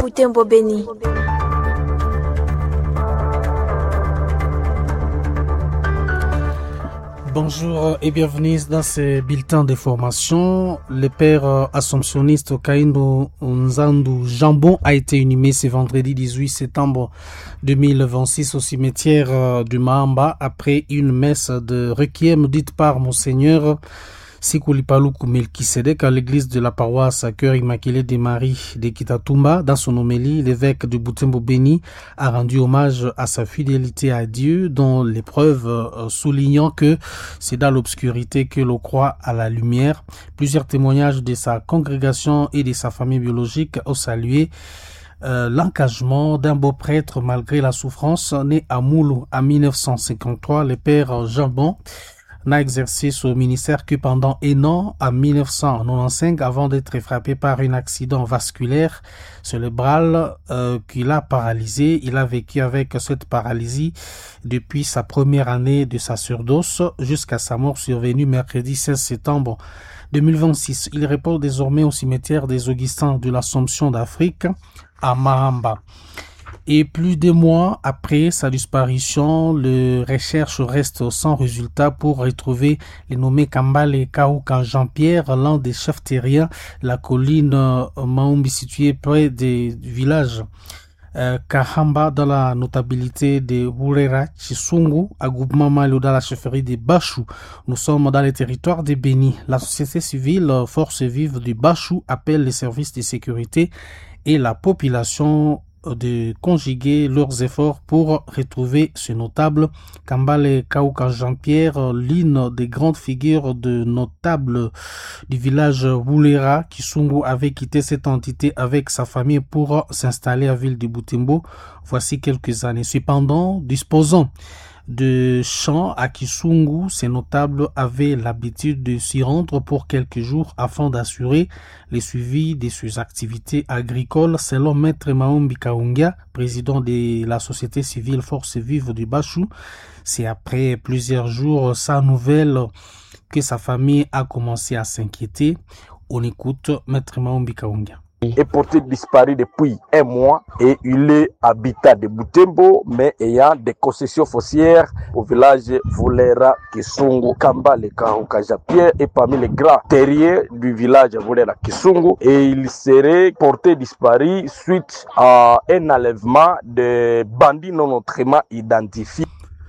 Butembo Beni. Bonjour et bienvenue dans ce bulletin de formation. Le père assomptionniste Kaindo Nzandu Jambon a été inhumé ce vendredi 18 septembre 2026 au cimetière du Mahamba après une messe de requiem dite par Monseigneur Sikoulipaloukou Melkisedek à l'église de la paroisse Cœur Immaculé de Marie de Kitatumba. Dans son homélie, l'évêque de Butembo Beni a rendu hommage à sa fidélité à Dieu dans l'épreuve, soulignant que c'est dans l'obscurité que l'on croit à la lumière. Plusieurs témoignages de sa congrégation et de sa famille biologique ont salué l'engagement d'un beau prêtre malgré la souffrance. Né à Moulou en 1953, le père Jambon n'a exercé son ministère que pendant un an en 1995 avant d'être frappé par un accident vasculaire cérébral qui l'a paralysé. Il a vécu avec cette paralysie depuis sa première année de sacerdoce jusqu'à sa mort survenue mercredi 16 septembre 2026. Il repose désormais au cimetière des Augustins de l'Assomption d'Afrique à Mahamba. Et plus de mois après sa disparition, les recherches restent sans résultat pour retrouver le nommé Kambale Kaoukan Jean-Pierre, l'un des chefs terriens, la colline Maumbi située près du village Kahamba dans la notabilité de Wurera Chisungu, à Groupement Malo dans la chefferie de Bachou. Nous sommes dans le territoire de Beni. La société civile, force vive de Bachou, appelle les services de sécurité et la population de conjuguer leurs efforts pour retrouver ce notable Kambale Kaoukan Jean-Pierre, l'une des grandes figures de notables du village Wulera. Kisungu avait quitté cette entité avec sa famille pour s'installer à ville de Butembo voici quelques années. Cependant, disposant de champs à Kisungu, ces notables avaient l'habitude de s'y rendre pour quelques jours afin d'assurer le suivi de ses activités agricoles. Selon Maître Maombi Kaungia, président de la société civile Force Vive du Bachou, c'est après plusieurs jours sans nouvelles que sa famille a commencé à s'inquiéter. On écoute Maître Maombi Kaungia. Est porté disparu depuis un mois et il est habitat de Butembo mais ayant des concessions foncières au village Volera Kisungu. Kambale Kaoukan Jean-Pierre est parmi les grands terriers du village Volera Kisungu et il serait porté disparu suite à un enlèvement de bandits non autrement identifiés.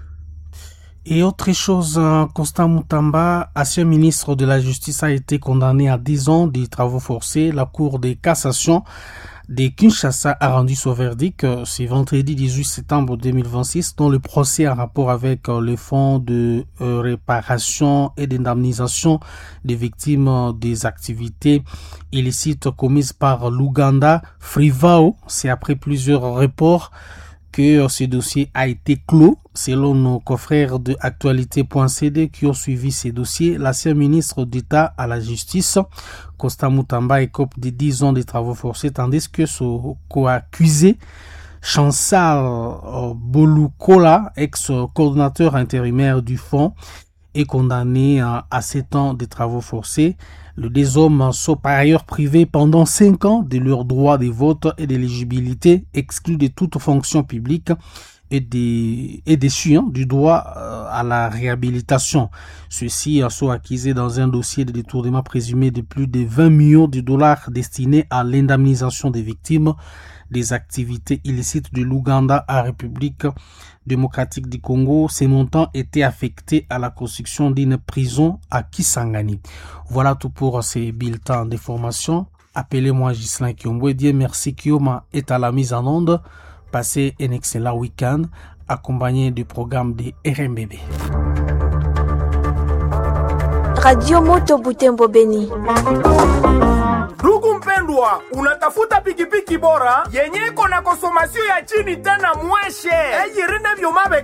Et autre chose, Constant Moutamba, ancien ministre de la Justice, a été condamné à 10 ans de travaux forcés. La Cour de cassation de Kinshasa a rendu son verdict ce vendredi 18 septembre 2026 dans le procès en rapport avec le fonds de réparation et d'indemnisation des victimes des activités illicites commises par l'Ouganda Frivao. C'est après plusieurs reports que ce dossier a été clos. Selon nos confrères de Actualité.cd qui ont suivi ces dossiers, l'ancien ministre d'État à la Justice, Constant Moutamba, écope de 10 ans de travaux forcés, tandis que son co-accusé, Chansal Bolukola, ex-coordinateur intérimaire du fonds, est condamné à 7 ans de travaux forcés. Les deux hommes sont par ailleurs privés pendant 5 ans de leurs droits de vote et d'éligibilité, exclus de toute fonction publique et déchus du droit à la réhabilitation. Ceux-ci sont accusés dans un dossier de détournement présumé de plus de 20 millions de dollars destinés à l'indemnisation des victimes des activités illicites de l'Ouganda à République démocratique du Congo. Ces montants étaient affectés à la construction d'une prison à Kisangani. Voilà tout pour ces bulletins d'information. Appelez-moi Ghislain Kiombo. Dieu merci Kioma est à la mise en onde. Passez un excellent week-end accompagné du programme de RMBB. Radio Moto Butembo Beni. Ndugu mpendwa, unatafuta pikipiki bora yenye iko na konsomasio ya chini tena mweshe. Ejirine vyuma